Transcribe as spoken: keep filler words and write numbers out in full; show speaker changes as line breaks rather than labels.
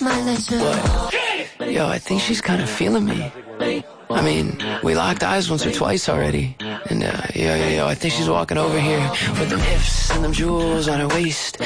What? Yo, I think she's kind of feeling me. I mean, we locked eyes once or twice already. And, uh, yo, yo, yo, I think she's walking over here with them hips and them jewels on her waist.